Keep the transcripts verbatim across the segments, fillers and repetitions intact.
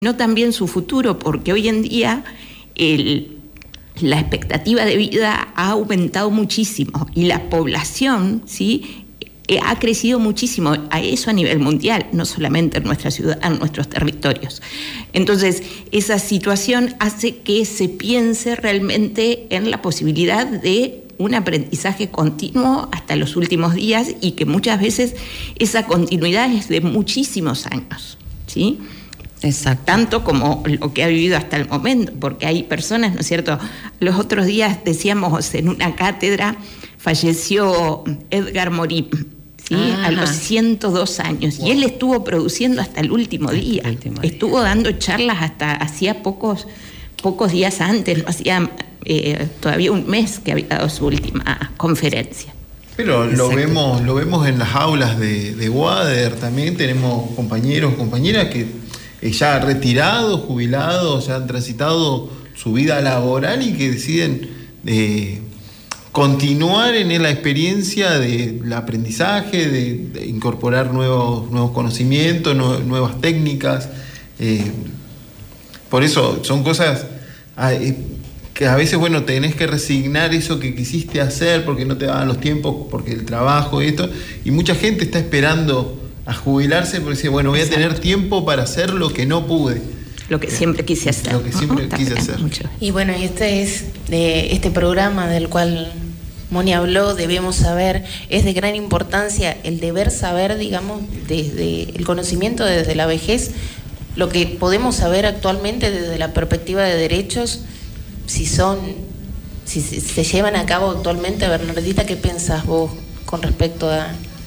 no también su futuro, porque hoy en día el, la expectativa de vida ha aumentado muchísimo y la población, ¿sí?, ha crecido muchísimo, a eso a nivel mundial, no solamente en nuestra ciudad, en nuestros territorios. Entonces, esa situación hace que se piense realmente en la posibilidad de un aprendizaje continuo hasta los últimos días y que muchas veces esa continuidad es de muchísimos años, ¿sí? Exacto. Tanto como lo que ha vivido hasta el momento, porque hay personas, ¿no es cierto? Los otros días decíamos en una cátedra, falleció Edgar Morin, ¿sí? Ah. A los ciento dos años, wow. Y él estuvo produciendo hasta el último día, el último día. Estuvo dando charlas hasta hacía pocos, pocos días antes, no hacía eh, todavía un mes que había dado su última conferencia. Pero lo vemos, lo vemos en las aulas de, de Wader, también tenemos compañeros, compañeras que ya retirados, jubilados, ya han transitado su vida laboral y que deciden eh, continuar en la experiencia del aprendizaje, de, de incorporar nuevos, nuevos conocimientos, no, nuevas técnicas. Eh, por eso son cosas eh, que a veces, bueno, tenés que resignar eso que quisiste hacer porque no te daban los tiempos, porque el trabajo y esto, y mucha gente está esperando a jubilarse porque dice, bueno, voy a Exacto. tener tiempo para hacer lo que no pude. Lo que siempre quise hacer. Lo que siempre ¿no? quise hacer. Mucho. Y bueno, este es de este programa del cual Moni habló, debemos saber, es de gran importancia el deber saber, digamos, desde el conocimiento desde la vejez, lo que podemos saber actualmente desde la perspectiva de derechos, si son, si se llevan a cabo actualmente. Bernardita, ¿qué pensás vos con respecto a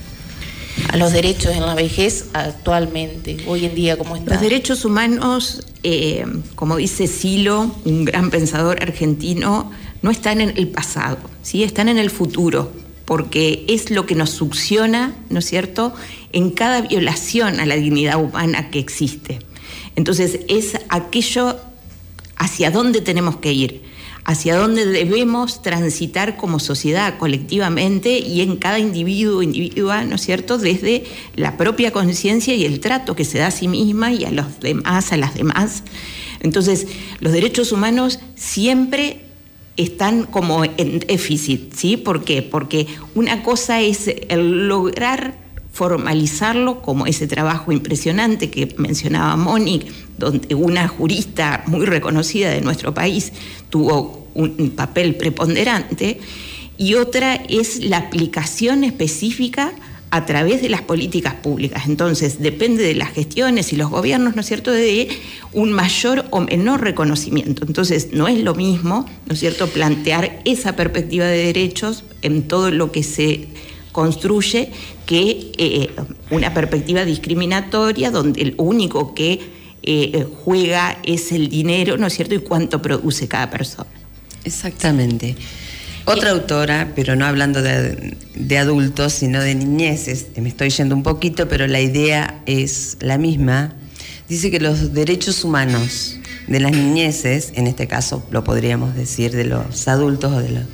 a los derechos en la vejez actualmente, hoy en día, cómo está? Los derechos humanos, eh, como dice Silo, un gran pensador argentino, no están en el pasado, ¿sí? Están en el futuro, porque es lo que nos succiona, ¿no es cierto?, en cada violación a la dignidad humana que existe. Entonces, es aquello hacia dónde tenemos que ir, hacia dónde debemos transitar como sociedad colectivamente y en cada individuo individual, ¿no es cierto?, desde la propia conciencia y el trato que se da a sí misma y a los demás, a las demás. Entonces, los derechos humanos siempre están como en déficit, ¿sí? ¿Por qué? Porque una cosa es el lograr formalizarlo, como ese trabajo impresionante que mencionaba Moni, donde una jurista muy reconocida de nuestro país tuvo un papel preponderante, y otra es la aplicación específica a través de las políticas públicas. Entonces, depende de las gestiones y los gobiernos, ¿no es cierto?, de un mayor o menor reconocimiento. Entonces, no es lo mismo, ¿no es cierto?, plantear esa perspectiva de derechos en todo lo que se construye que eh, una perspectiva discriminatoria donde el único que eh, juega es el dinero, ¿no es cierto?, y cuánto produce cada persona. Exactamente. Otra autora, pero no hablando de, de adultos, sino de niñeces, me estoy yendo un poquito, pero la idea es la misma, dice que los derechos humanos de las niñeces, en este caso lo podríamos decir de los adultos o de los...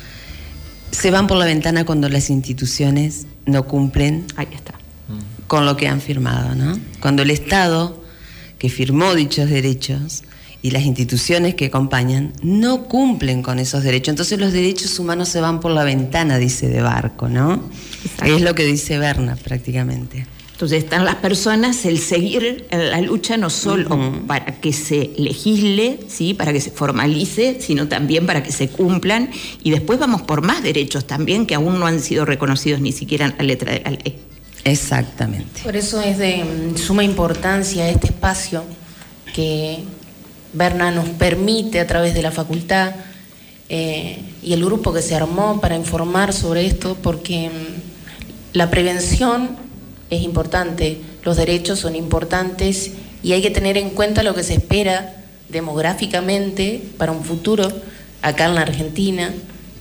se van por la ventana cuando las instituciones no cumplen Ahí está. con lo que han firmado, ¿no? Cuando el Estado, que firmó dichos derechos, y las instituciones que acompañan no cumplen con esos derechos. Entonces los derechos humanos se van por la ventana, dice De Barco, ¿no? Exacto. Es lo que dice Berna prácticamente. Entonces están las personas, el seguir en la lucha no solo uh-huh. para que se legisle, ¿sí?, para que se formalice, sino también para que se cumplan, y después vamos por más derechos también que aún no han sido reconocidos ni siquiera en la letra de la ley. Exactamente. Por eso es de suma importancia este espacio que Berna nos permite a través de la facultad eh, y el grupo que se armó para informar sobre esto, porque mm, la prevención es importante, los derechos son importantes y hay que tener en cuenta lo que se espera demográficamente para un futuro acá en la Argentina,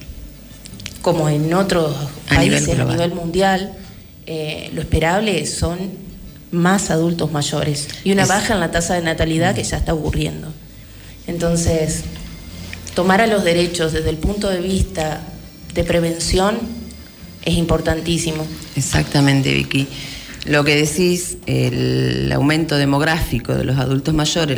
como en otros a países nivel a nivel mundial. Eh, lo esperable son más adultos mayores y una es... baja en la tasa de natalidad que ya está ocurriendo. Entonces, tomar a los derechos desde el punto de vista de prevención es importantísimo. Exactamente, Vicky. Lo que decís, el aumento demográfico de los adultos mayores,